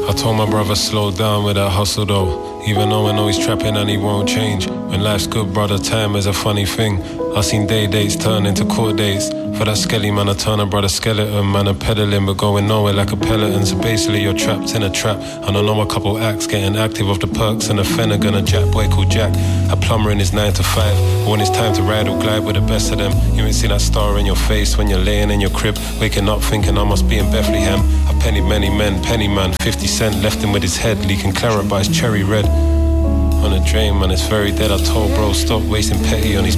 I told my brother slow down with that hustle though. Even though I know he's trapping and he won't change. When life's good, brother, time is a funny thing. I seen day dates turn into court dates. For that skelly man, I turn a brother skeleton. Man, I'm pedaling but going nowhere like a peloton. So basically you're trapped in a trap. And I know a couple acts getting active off the perks. And a Finnegan, a Jack boy called Jack. A plumber in his 9 to 5. But when it's time to ride or glide with the best of them, you ain't see that star in your face when you're laying in your crib. Waking up thinking I must be in Bethlehem. I penny many men, penny man, 50 cent. Left him with his head leaking claret by his cherry red. On a drain, man, it's very dead. I told bro, stop wasting petty on these